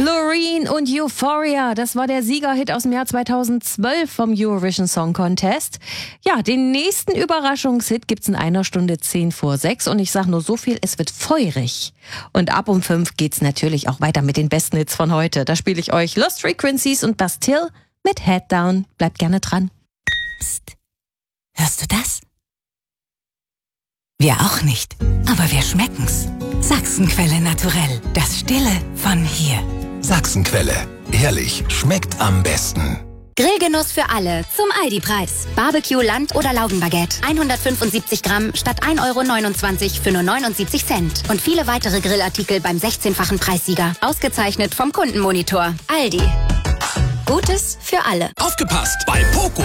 Loreen und Euphoria, das war der Siegerhit aus dem Jahr 2012 vom Eurovision Song Contest. Ja, den nächsten Überraschungshit gibt's in 1 Stunde 10 vor 6 und ich sag nur so viel, es wird feurig. Und ab um 5 geht's natürlich auch weiter mit den besten Hits von heute. Da spiele ich euch Lost Frequencies und Bastille mit Head Down. Bleibt gerne dran. Psst. Hörst du das? Wir auch nicht, aber wir schmecken's. Sachsenquelle Naturell, das Stille von hier. Sachsenquelle, ehrlich, schmeckt am besten. Grillgenuss für alle zum Aldi-Preis. Barbecue, Land- oder Laugenbaguette. 175 Gramm statt 1,29 € für nur 79 Cent. Und viele weitere Grillartikel beim 16-fachen Preissieger. Ausgezeichnet vom Kundenmonitor. Aldi. Gutes für alle. Aufgepasst! Bei Poco